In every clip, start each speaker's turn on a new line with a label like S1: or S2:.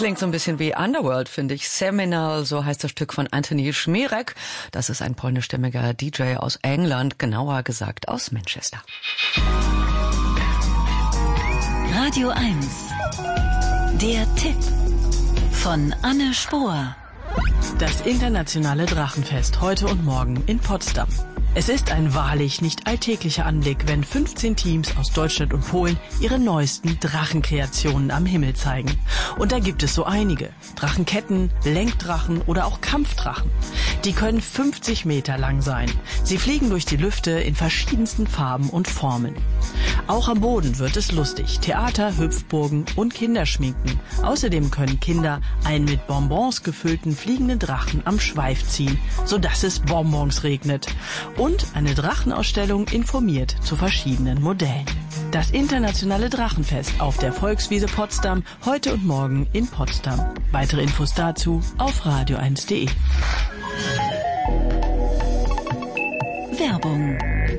S1: Klingt so ein bisschen wie Underworld, finde ich. Seminal, so heißt das Stück von Anthony Szmierek. Das ist ein polnischstämmiger DJ aus England, genauer gesagt aus Manchester.
S2: Radio 1. Der Tipp von Anne Spohr.
S3: Das internationale Drachenfest heute und morgen in Potsdam. Es ist ein wahrlich nicht alltäglicher Anblick, wenn 15 Teams aus Deutschland und Polen ihre neuesten Drachenkreationen am Himmel zeigen. Und da gibt es so einige. Drachenketten, Lenkdrachen oder auch Kampfdrachen. Die können 50 Meter lang sein. Sie fliegen durch die Lüfte in verschiedensten Farben und Formen. Auch am Boden wird es lustig. Theater, Hüpfburgen und Kinderschminken. Außerdem können Kinder einen mit Bonbons gefüllten fliegenden Drachen am Schweif ziehen, sodass es Bonbons regnet. Und eine Drachenausstellung informiert zu verschiedenen Modellen. Das internationale Drachenfest auf der Volkswiese Potsdam, heute und morgen in Potsdam. Weitere Infos dazu auf radio1.de.
S2: Werbung.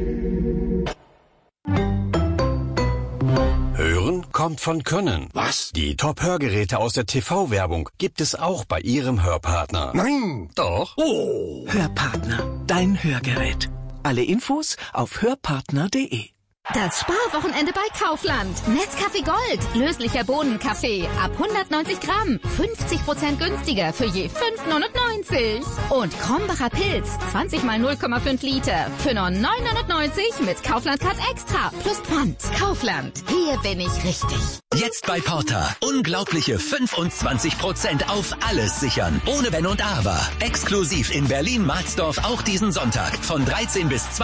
S4: Hören kommt von Können.
S5: Was?
S4: Die Top-Hörgeräte aus der TV-Werbung gibt es auch bei Ihrem Hörpartner.
S5: Nein.
S4: Doch.
S5: Oh.
S6: Hörpartner, dein Hörgerät. Alle Infos auf hörpartner.de.
S7: Das Sparwochenende bei Kaufland. Nescafé Gold. Löslicher Bohnenkaffee. Ab 190 Gramm. 50% günstiger für je 5,99. Und Krombacher Pilz. 20 mal 0,5 Liter. Für nur 9,99 mit Kaufland Card Extra. Plus Pfand. Kaufland. Hier bin ich richtig.
S8: Jetzt bei Porter. Unglaubliche 25% auf alles sichern. Ohne Wenn und Aber. Exklusiv in Berlin-Marsdorf auch diesen Sonntag. Von 13 bis 20.